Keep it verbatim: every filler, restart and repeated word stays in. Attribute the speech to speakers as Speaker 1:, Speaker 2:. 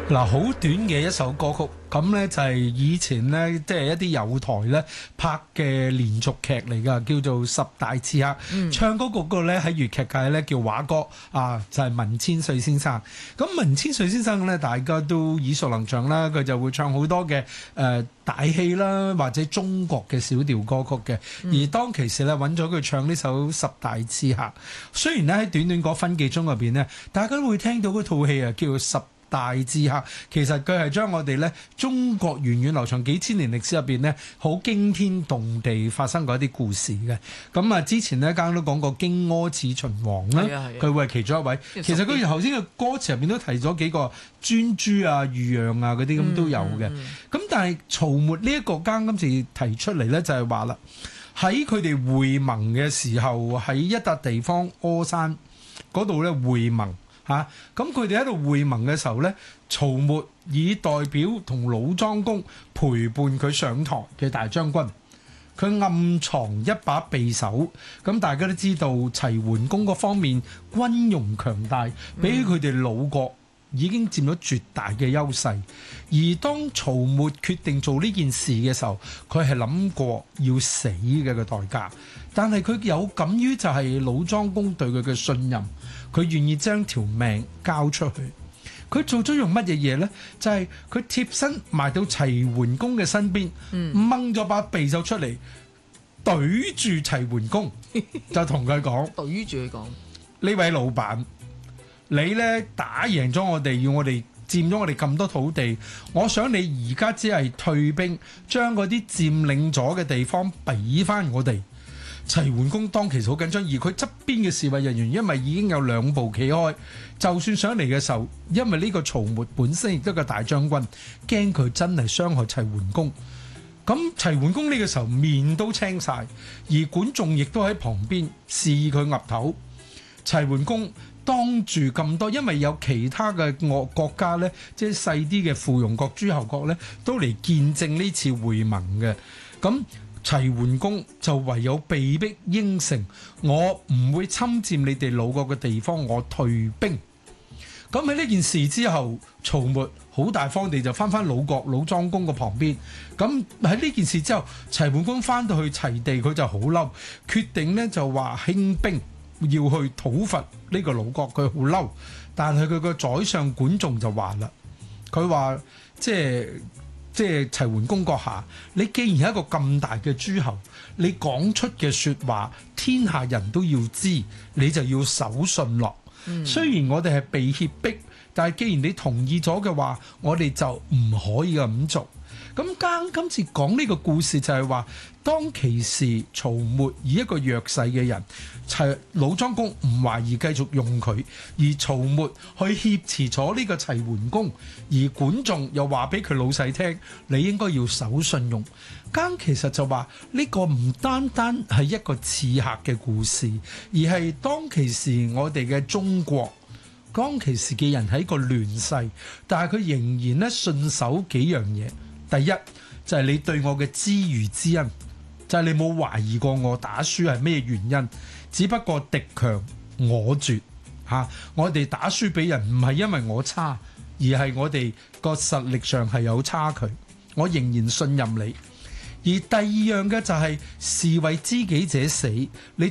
Speaker 1: 嗱，好短嘅一首歌曲，咁呢就係以前呢，即係一啲友台呢拍嘅連續劇嚟㗎，叫做《十大刺客》。嗯、唱歌嗰個呢喺粵劇界呢叫華哥啊，就係文千歲先生。咁文千歲先生呢，大家都耳熟能詳啦，佢就會唱好多嘅誒、呃、大戲啦，或者中國嘅小調歌曲嘅。嗯、而當其時呢，揾咗佢唱呢首《十大刺客》，雖然呢喺短短嗰分幾鐘入邊呢，大家都會聽到嗰套戲啊，叫做《十大刺客》，其實佢係將我哋咧中國源遠流長幾千年歷史入邊咧，好驚天動地發生過一啲故事嘅。咁啊，之前呢，剛剛都講過荊軻刺秦王啦，佢會係其中一位。其實佢頭先嘅歌詞入邊都提咗幾個專諸啊、豫讓啊嗰啲咁都有嘅。咁、嗯嗯、但係曹沫呢一個間今次提出嚟咧，就係話啦，喺佢哋會盟嘅時候，喺一笪地方柯山嗰度咧會盟。嚇！咁佢哋喺度會盟嘅時候呢，曹沫以代表同老莊公陪伴佢上台嘅大將軍，佢暗藏一把匕首。咁大家都知道齊桓公嗰方面軍容強大，比起佢哋魯國已經佔咗絕大嘅優勢。而當曹沫決定做呢件事嘅時候，佢係諗過要死嘅個代價，但係佢有感於就係老莊公對佢嘅信任。佢願意將條命交出去，佢做咗用乜嘢嘢呢？就係佢貼身埋到齊桓公嘅身邊，掹咗、嗯、把匕首出嚟，對住齊桓公，就同佢講：
Speaker 2: 對住佢講，
Speaker 1: 呢位老闆，你呢打贏咗我哋，要我哋佔咗我哋咁多土地，我想你而家只係退兵，將嗰啲佔領咗嘅地方俾翻我哋。齊桓公當其時好緊張，而佢側邊嘅侍衛人員因為已經有兩步企開，就算上嚟嘅時候，因為呢個曹沫本身亦都係個大將軍，驚佢真係傷害齊桓公。咁齊桓公呢個時候面都青晒，而管仲亦都喺旁邊示意佢岌頭。齊桓公當住咁多，因為有其他嘅國國家呢，即係細啲嘅附庸國、諸侯國呢，都嚟見證呢次會盟嘅。咁齊桓公就唯有被逼應承，我唔會侵佔你哋魯國嘅地方，我退兵。咁喺呢件事之後，曹沫好大方地就翻翻魯國老莊公嘅旁邊。咁喺呢件事之後，齊桓公翻到去齊地，佢就好嬲，決定呢就話興兵要去討伐呢個魯國，佢好嬲。但係佢個宰相管仲就話啦，佢話即係。即係齊桓公閣下，你既然係一個咁大嘅諸侯，你講出嘅説話，天下人都要知，你就要守信落。嗯、雖然我哋係被脅迫，但係既然你同意咗嘅話，我哋就唔可以咁做。咁今今次講呢個故事就係話，當其時曹沫以一個弱勢嘅人，齊老莊公唔懷疑繼續用佢，而曹沫去挾持咗呢個齊桓公，而管仲又話俾佢老細聽，你應該要守信用。咁其實就話呢、這個唔單單係一個刺客嘅故事，而係當其時我哋嘅中國，當其時嘅人係一個亂世，但係佢仍然咧信守幾樣嘢。第一就係、是、你對我嘅知遇之恩，就係、是、你冇懷疑過我打輸係咩原因，只不過敵強我絕嚇、啊，我哋打輸俾人唔係因為我差，而係我哋個實力上係有差距，我仍然信任你。而第二樣嘅就係、是、士為知己者死，你